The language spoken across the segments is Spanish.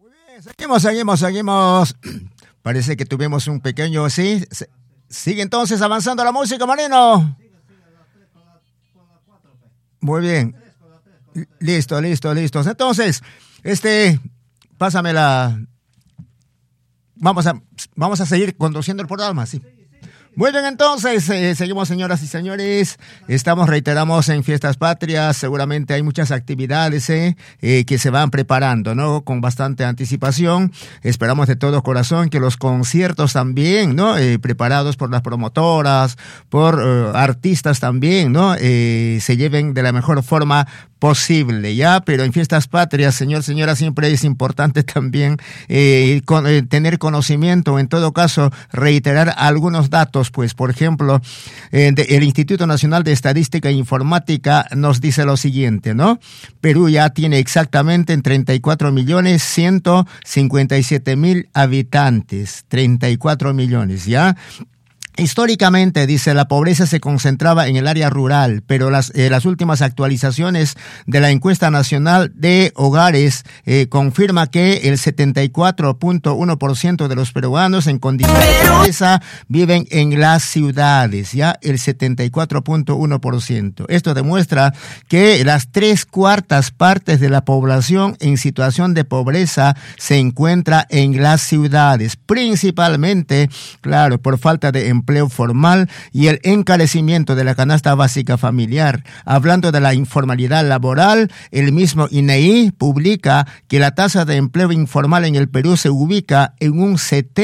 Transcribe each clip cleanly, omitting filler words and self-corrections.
Seguimos. Parece que tuvimos un pequeño, sí. Sigue entonces avanzando la música, Marino. Muy bien. Listo. Entonces, pásame la... Vamos a seguir conduciendo el programa, sí. Muy bien, entonces, seguimos, señoras y señores. Reiteramos en Fiestas Patrias. Seguramente hay muchas actividades que se van preparando, ¿no? Con bastante anticipación. Esperamos de todo corazón que los conciertos también, ¿no? Preparados por las promotoras, por artistas también, ¿no? Se lleven de la mejor forma posible, ¿ya? Pero en Fiestas Patrias, señora, siempre es importante también tener conocimiento, en todo caso, reiterar algunos datos, pues, por ejemplo, el Instituto Nacional de Estadística e Informática nos dice lo siguiente, ¿no? Perú ya tiene exactamente 34.157.000 habitantes, 34 millones, ¿ya? Históricamente, dice, la pobreza se concentraba en el área rural, pero las últimas actualizaciones de la encuesta nacional de hogares confirma que el 74.1% de los peruanos en condiciones de pobreza viven en las ciudades, ya el 74.1%. Esto demuestra que las 3/4 partes de la población en situación de pobreza se encuentra en las ciudades, principalmente, claro, por falta de empleo formal y el encarecimiento de la canasta básica familiar. Hablando de la informalidad laboral, el mismo INEI publica que la tasa de empleo informal en el Perú se ubica en un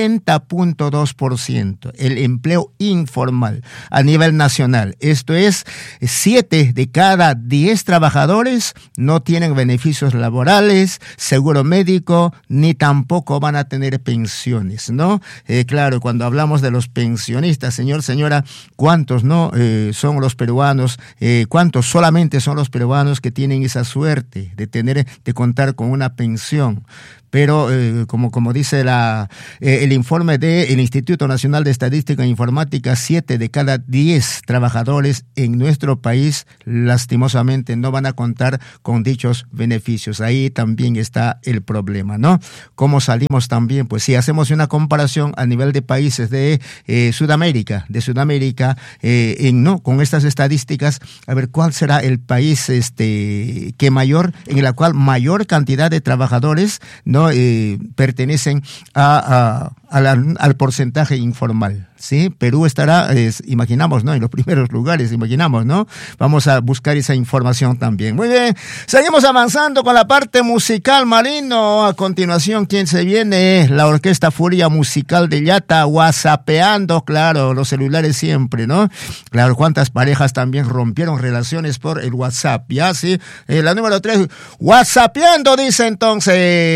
70.2%, el empleo informal a nivel nacional. Esto es, 7 de cada 10 trabajadores no tienen beneficios laborales, seguro médico, ni tampoco van a tener pensiones, ¿no? Claro, cuando hablamos de los pensionistas, señora, ¿cuántos no son los peruanos? ¿Cuántos solamente son los peruanos que tienen esa suerte de contar con una pensión? Pero como dice el informe del Instituto Nacional de Estadística e Informática, 7 de cada 10 trabajadores en nuestro país lastimosamente no van a contar con dichos beneficios. Ahí también está el problema, ¿no? ¿Cómo salimos también? Pues si hacemos una comparación a nivel de países de Sudamérica, con estas estadísticas, a ver cuál será el país en la cual mayor cantidad de trabajadores no pertenecen al porcentaje informal, ¿sí? Perú estará, imaginamos, ¿no? En los primeros lugares, imaginamos, ¿no? Vamos a buscar esa información también. Muy bien, seguimos avanzando con la parte musical, Marino. A continuación, ¿quién se viene? La Orquesta Furia Musical de Llata, whatsappeando, claro, los celulares siempre, ¿no? Claro, cuántas parejas también rompieron relaciones por el WhatsApp, ¿ya? Sí, la número 3, whatsappeando, dice entonces.